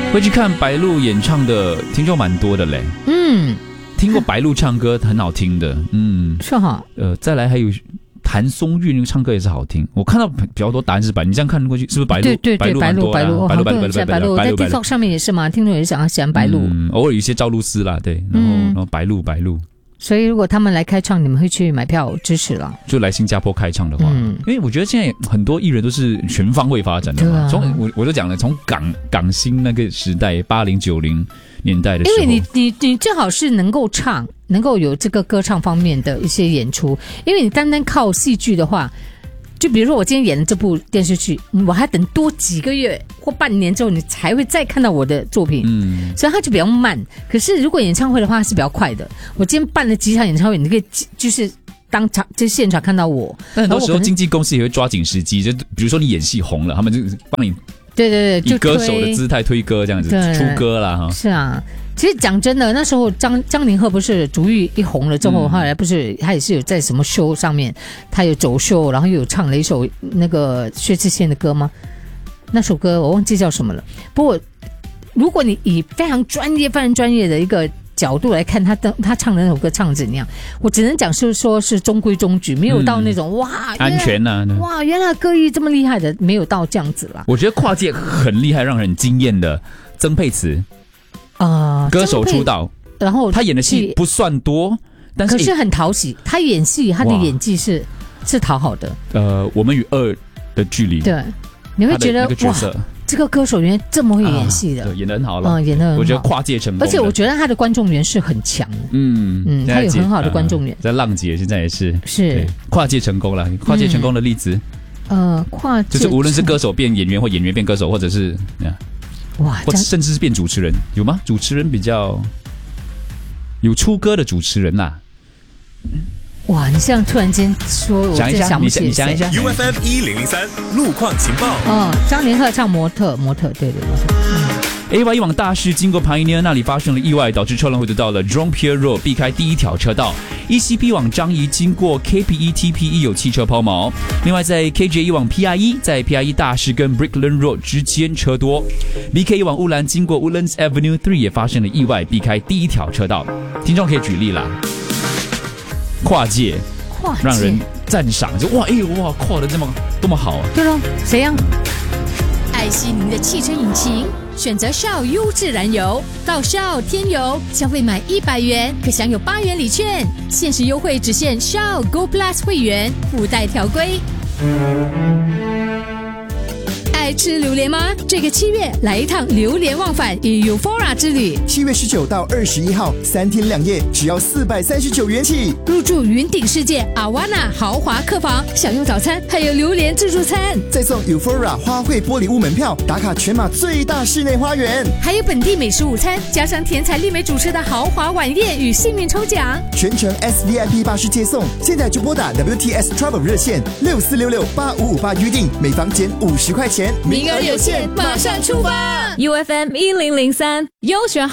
会去看白鹿演唱的听众蛮多的嘞。听过白鹿唱歌很好听的。 是哈。 再来还有谭松韵唱歌也是好听。我看到比较多答案是白，你这样看过去是不是白鹿？ 对，白鹿， 白鹿， 在 TikTok 上面也是嘛，听众也是喜欢白鹿。 偶尔有一些赵露思啦，对，然后白鹿。 所以如果他们来开唱，你们会去买票支持了？ 就来新加坡开唱的话，因为我觉得现在很多艺人都是全方位发展的嘛。从我就讲了，从港星那个时代，80、90年代的时候， 因为你最好是能够唱，能够有这个歌唱方面的一些演出。因为你单单靠戏剧的话，就比如说我今天演的这部电视剧，我还等多几个月或半年之后，你才会再看到我的作品。所以它就比较慢。可是如果演唱会的话是比较快的。我今天办了几场演唱会，你可以就是当场就现场看到我。 但很多时候经纪公司也会抓紧时机，就比如说你演戏红了，他们就帮你对以歌手的姿态推歌这样子出歌啦哈。 是啊。其实讲真的，那时候张凌赫不是竹玉一红了之后，后来不是他也是有在什么秀上面，他有走秀，然后又有唱了一首那个薛之谦的歌吗？那首歌我忘记叫什么了。不过如果你以非常专业的一个角度来看他唱的那首歌唱怎样，我只能讲是说是中规中矩，没有到那种哇安全啊， 哇原来歌艺这么厉害的，没有到这样子啦。 我觉得跨界很厉害，让人惊艳的曾沛慈。歌手出道，然后他演的戏不算多，但是可是很讨喜。他演戏，他的演技是讨好的。 我们与恶的距离， 对，你会觉得哇，这个歌手原来这么会演戏的， 演得很好了， 演得很好。 我觉得跨界成功， 而且我觉得他的观众缘是很强的。他有很好的观众缘。 在浪姐现在也是跨界成功了，跨界成功的例子。 跨界就是无论是歌手变演员，或演员变歌手，或者是哇， 或者甚至是变主持人，有吗？主持人比较有出歌的主持人啦。 哇，你这样突然间说，我真想不起。 你想一下 ，UFM 1003路况情报。 张凌赫唱模特，对。 AY 往大市经过 Pioneer 那里发生了意外，导致车辆会得到了 Jurong Pier Road 避开第一条车道。ECP 往樟宜经过 KPE TPE 有汽车抛锚。另外在 KJ 往 PIE 在 PIE 大市跟 Brickland Road 之间车多。BK 往乌兰经过 Woodlands Avenue 3也发生了意外，避开第一条车道。听众可以举例啦，跨界让人赞赏，就哇跨得这么多么好啊！ 对咯，谁呀？ 爱惜您的汽车引擎，选择Shell优质燃油，到Shell添油，消费满100元可享有8元礼券，限时优惠只限Shell Go Plus 会员，附带条规。爱吃榴莲吗？这个7月来一趟榴莲忘返与 Euphoria 之旅。 7月19到21号，3天2夜，只要439元起。 入住云顶世界 Awana 豪华客房，享用早餐，还有榴莲自助餐， 再送 Euphoria 花卉玻璃屋门票，打卡全马最大室内花园， 还有本地美食午餐，加上甜彩丽美主持的豪华晚宴与幸运抽奖， 全程 SVIP 巴士接送。现在就拨打 WTS Travel 热线64668558预定，每房减50块钱， 名额有限，马上出发。 UFM 1003优选